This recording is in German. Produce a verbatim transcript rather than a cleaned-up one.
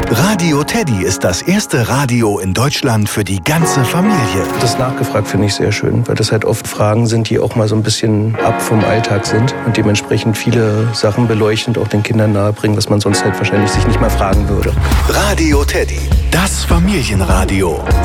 Radio Teddy ist das erste Radio in Deutschland für die ganze Familie. Das nachgefragt finde ich sehr schön, weil das halt oft Fragen sind, die auch mal so ein bisschen ab vom Alltag sind und dementsprechend viele Sachen beleuchten und auch den Kindern nahebringen, was man sonst halt wahrscheinlich sich nicht mal fragen würde. Radio Teddy, das Familienradio